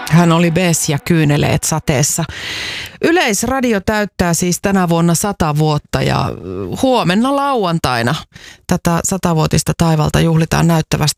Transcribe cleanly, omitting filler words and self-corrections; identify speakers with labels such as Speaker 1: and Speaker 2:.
Speaker 1: Hän oli Bess ja Kyyneleet sateessa. Yleisradio täyttää siis tänä vuonna 100 vuotta ja huomenna lauantaina tätä 100-vuotista taivalta juhlitaan näyttävästi.